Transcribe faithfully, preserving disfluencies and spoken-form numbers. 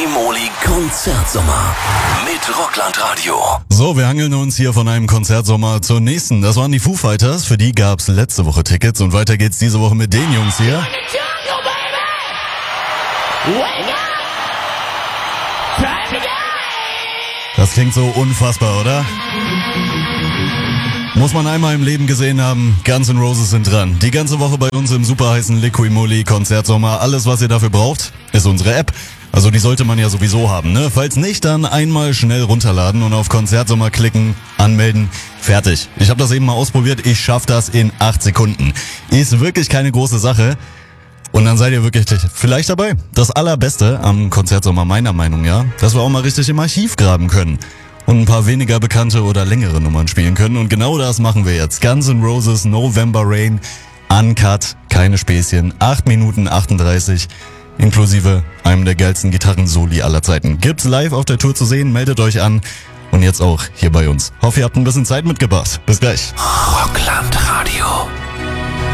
Liqui-Moly Konzertsommer mit Rockland Radio. So, wir hangeln uns hier von einem Konzertsommer zur nächsten. Das waren die Foo Fighters, für die gab's letzte Woche Tickets und weiter geht's diese Woche mit den Jungs hier. Das klingt so unfassbar, oder? Muss man einmal im Leben gesehen haben, Guns N' Roses sind dran. Die ganze Woche bei uns im super heißen Liqui-Moly Konzertsommer. Alles, was ihr dafür braucht, ist unsere App. Also die sollte man ja sowieso haben, ne? Falls nicht, dann einmal schnell runterladen und auf Konzertsommer klicken, anmelden, fertig. Ich habe das eben mal ausprobiert, ich schaff das in acht Sekunden. Ist wirklich keine große Sache. Und dann seid ihr wirklich vielleicht dabei. Das Allerbeste am Konzertsommer meiner Meinung, ja, dass wir auch mal richtig im Archiv graben können. Und ein paar weniger bekannte oder längere Nummern spielen können. Und genau das machen wir jetzt. Guns N' Roses, November Rain, Uncut, keine Späßchen, acht Minuten achtunddreißig, inklusive einem der geilsten Gitarrensoli aller Zeiten. Gibt's live auf der Tour zu sehen, meldet euch an. Und jetzt auch hier bei uns. Hoffe, ihr habt ein bisschen Zeit mitgebracht. Bis gleich. Rockland Radio.